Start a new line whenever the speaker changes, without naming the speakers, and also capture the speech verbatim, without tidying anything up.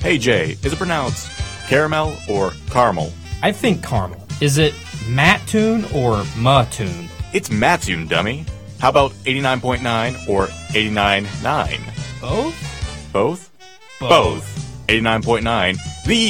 Hey Jay, is it pronounced caramel or caramel?
I think caramel. Is it Mattoon or Mattoon?
It's Mattoon, dummy. How about eighty-nine point nine or eighty-nine point nine?
Both?
Both?
Both.
eighty-nine point nine. The